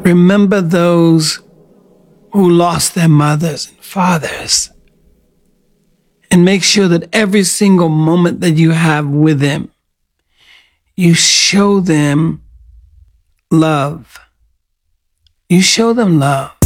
Remember those who lost their mothers and fathers. And make sure that every single moment that you have with them, you show them love. You show them love.